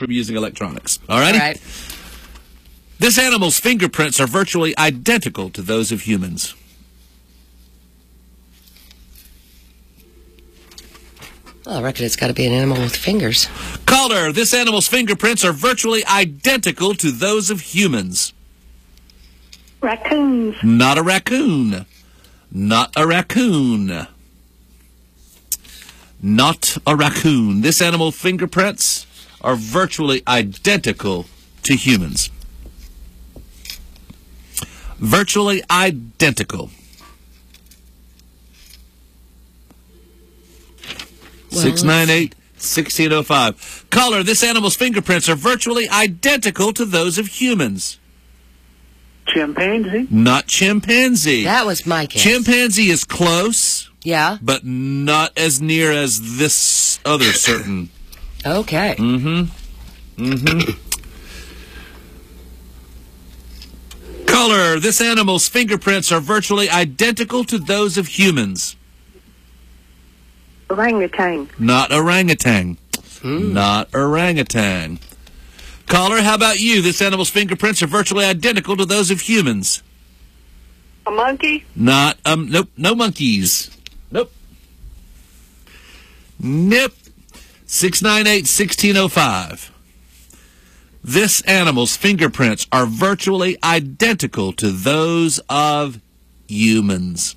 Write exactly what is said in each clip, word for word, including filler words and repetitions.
from using electronics. All righty? All right. This animal's fingerprints are virtually identical to those of humans. Well, I reckon it's got to be an animal with fingers. Caller, this animal's fingerprints are virtually identical to those of humans. Raccoons. Not a raccoon. Not a raccoon. Not a raccoon. This animal's fingerprints are virtually identical to humans. Virtually identical. six nine eight, one six zero five. Caller, this animal's fingerprints are virtually identical to those of humans. Chimpanzee? Not chimpanzee. That was my guess. Chimpanzee is close, Yeah? but not as near as this other certain. Okay. Mm-hmm. Mm-hmm. Caller, this animal's fingerprints are virtually identical to those of humans. Orangutan. Not orangutan. Hmm. Not orangutan. Caller, how about you? This animal's fingerprints are virtually identical to those of humans. A monkey. Not, um, nope, no monkeys. Nope. Nope. six nine eight, one six zero five. This animal's fingerprints are virtually identical to those of humans.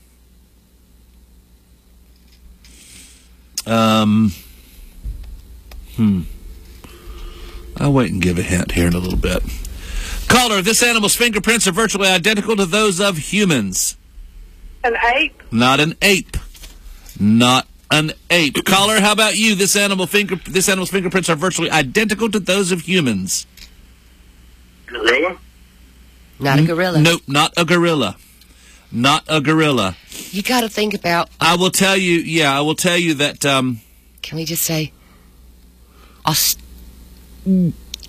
Um, hmm. I'll wait and give a hint here in a little bit. Caller, this animal's fingerprints are virtually identical to those of humans. An ape. Not an ape. Not an ape. Caller, how about you? This animal finger this animal's fingerprints are virtually identical to those of humans. Gorilla? Not a gorilla. Nope, not a gorilla. Not a gorilla. You got to think about... I will tell you, yeah, I will tell you that, um... Can we just say... Aust- I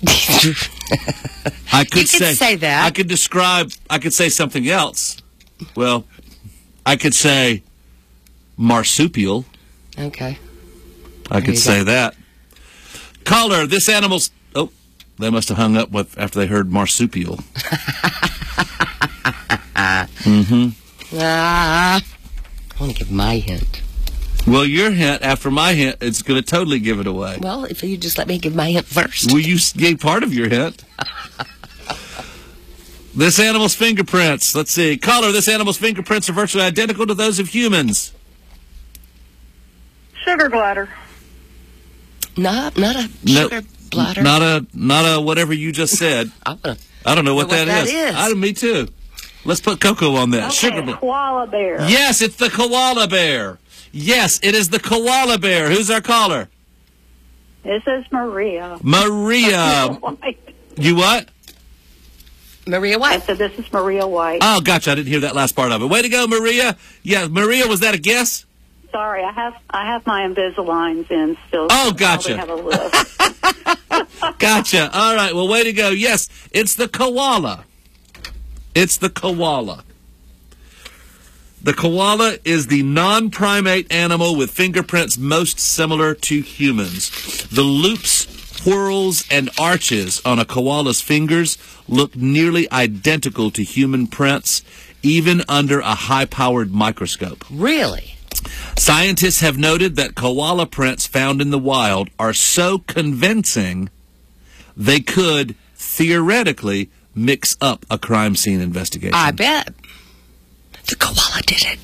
could You could say, say that. I could describe, I could say something else. Well, I could say marsupial. Okay. I could you say go. that. Caller, this animal's... Oh, they must have hung up with after they heard marsupial. mm-hmm. Ah, I want to give my hint. Well, your hint, after my hint, it's going to totally give it away. Well, if you just let me give my hint first. Well, you gave part of your hint. This animal's fingerprints. Let's see. Caller, this animal's fingerprints are virtually identical to those of humans. Sugar glider. Not, not a No, sugar bladder. Not a, not a whatever you just said. I wanna I don't know what, know what that that is. is. I, me too. Let's put Coco on that. Okay, Sugar a bla- koala bear. Yes, it's the koala bear. Yes, it is the koala bear. Who's our caller? This is Maria. Maria. White. You what? Maria I White. said this is Maria White. Oh, gotcha. I didn't hear that last part of it. Way to go, Maria. Yeah, Maria, was that a guess? Sorry, I have I have my Invisaligns in still. Oh, so I gotcha. probably have a list. Gotcha. All right. Well, way to go. Yes, it's the koala. It's the koala. The koala is the non-primate animal with fingerprints most similar to humans. The loops, whorls, and arches on a koala's fingers look nearly identical to human prints, even under a high-powered microscope. Really? Scientists have noted that koala prints found in the wild are so convincing they could, theoretically, mix up a crime scene investigation. I bet. The koala did it.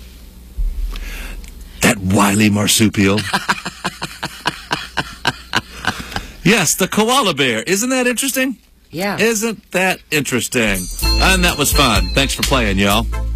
That wily marsupial. Yes, the koala bear. Isn't that interesting? Yeah. Isn't that interesting? And that was fun. Thanks for playing, y'all.